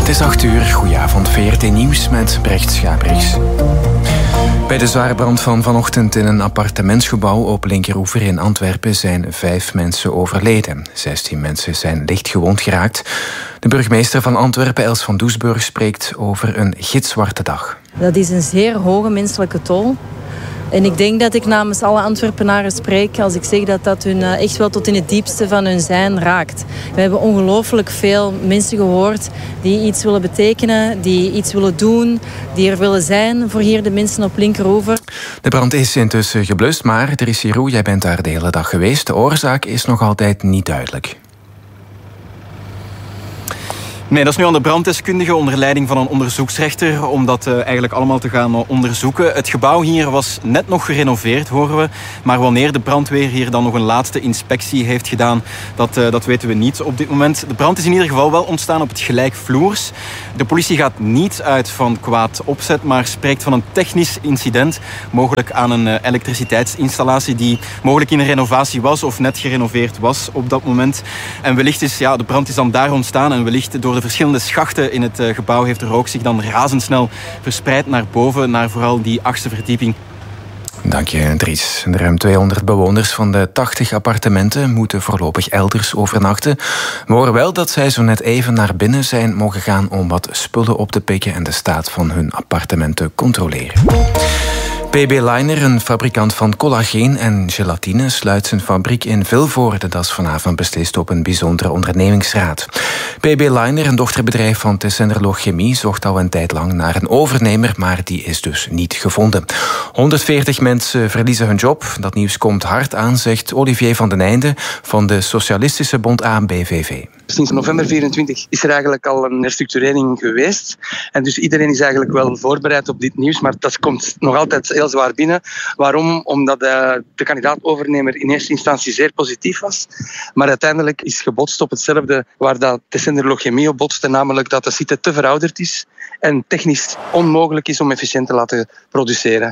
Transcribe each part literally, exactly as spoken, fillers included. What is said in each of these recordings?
Het is acht uur, goedenavond, V R T Nieuws met Brecht Schabriks. Bij de zware brand van vanochtend in een appartementsgebouw op Linkeroever in Antwerpen zijn vijf mensen overleden. Zestien mensen zijn licht gewond geraakt. De burgemeester van Antwerpen, Els van Doesburg, spreekt over een gitzwarte dag. Dat is een zeer hoge menselijke tol. En ik denk dat ik namens alle Antwerpenaren spreek als ik zeg dat dat hun echt wel tot in het diepste van hun zijn raakt. We hebben ongelooflijk veel mensen gehoord die iets willen betekenen, die iets willen doen, die er willen zijn voor hier de mensen op Linkeroever. De brand is intussen geblust, maar Drissi Roux, jij bent daar de hele dag geweest. De oorzaak is nog altijd niet duidelijk. Nee, dat is nu aan de branddeskundige onder leiding van een onderzoeksrechter om dat uh, eigenlijk allemaal te gaan uh, onderzoeken. Het gebouw hier was net nog gerenoveerd, horen we. Maar wanneer de brandweer hier dan nog een laatste inspectie heeft gedaan, dat, uh, dat weten we niet op dit moment. De brand is in ieder geval wel ontstaan op het gelijkvloers. De politie gaat niet uit van kwaad opzet, maar spreekt van een technisch incident. Mogelijk aan een uh, elektriciteitsinstallatie die mogelijk in een renovatie was of net gerenoveerd was op dat moment. En wellicht is, ja, de brand is dan daar ontstaan en wellicht door de verschillende schachten in het gebouw heeft de rook zich dan razendsnel verspreid naar boven, naar vooral die achtste verdieping. Dank je, Dries. De ruim tweehonderd bewoners van de tachtig appartementen moeten voorlopig elders overnachten. We horen wel dat zij zo net even naar binnen zijn mogen gaan om wat spullen op te pikken en de staat van hun appartement te controleren. P B Leiner, een fabrikant van collageen en gelatine, sluit zijn fabriek in Vilvoorde. Dat is vanavond beslist op een bijzondere ondernemingsraad. P B Leiner, een dochterbedrijf van Tessenderlo Chemie, zocht al een tijd lang naar een overnemer, maar die is dus niet gevonden. honderdveertig mensen verliezen hun job. Dat nieuws komt hard aan, zegt Olivier van den Einde van de Socialistische Bond A B V V. Sinds november vierentwintig is er eigenlijk al een herstructurering geweest. En dus iedereen is eigenlijk wel voorbereid op dit nieuws, maar dat komt nog altijd heel zwaar binnen. Waarom? Omdat de, de kandidaat-overnemer in eerste instantie zeer positief was. Maar uiteindelijk is gebotst op hetzelfde waar dat Tessenderlo Chemie op botste, namelijk dat de site te verouderd is en technisch onmogelijk is om efficiënt te laten produceren.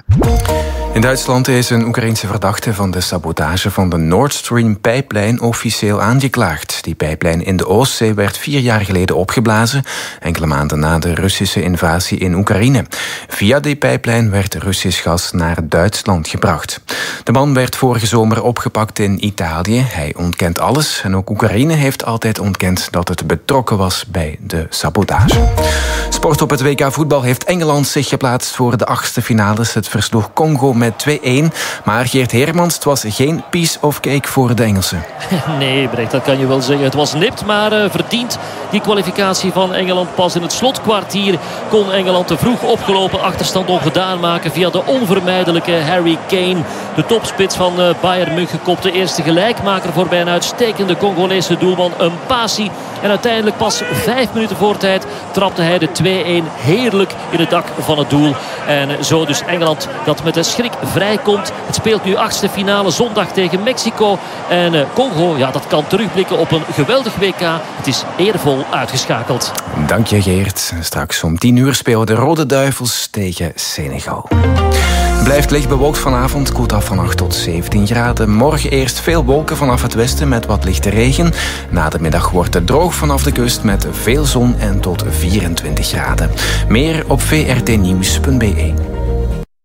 In Duitsland is een Oekraïense verdachte van de sabotage van de Nord Stream-pijplijn officieel aangeklaagd. Die pijplijn in de Oostzee werd vier jaar geleden opgeblazen, enkele maanden na de Russische invasie in Oekraïne. Via die pijplijn werd Russisch gas naar Duitsland gebracht. De man werd vorige zomer opgepakt in Italië. Hij ontkent alles en ook Oekraïne heeft altijd ontkend dat het betrokken was bij de sabotage. Sport op het W K voetbal heeft Engeland zich geplaatst voor de achtste finales. Het versloeg Congo met twee-een. Maar Geert Heermans, het was geen piece of cake voor de Engelsen. Nee, Brecht, dat kan je wel zeggen. Het was nipt, maar uh, verdiend die kwalificatie van Engeland. Pas in het slotkwartier kon Engeland de vroeg opgelopen achterstand ongedaan maken via de onvermijdelijke Harry Kane. De topspits van uh, Bayern München kopte eerste gelijkmaker voorbij een uitstekende Congolese doelman Mpasi. En uiteindelijk pas vijf minuten voor tijd trapte hij de twee-een heerlijk in het dak van het doel. En zo dus Engeland dat met een schrik vrijkomt. Het speelt nu achtste finale zondag tegen Mexico. En uh, Congo, ja, dat kan terugblikken op een geweldig W K. Het is eervol uitgeschakeld. Dank je, Geert. Straks om tien uur spelen de Rode Duivels tegen Senegal. Blijft licht bewolkt vanavond, koelt af van acht tot zeventien graden. Morgen eerst veel wolken vanaf het westen met wat lichte regen. Na de middag wordt het droog vanaf de kust met veel zon en tot vierentwintig graden. Meer op v r t nieuws punt b e.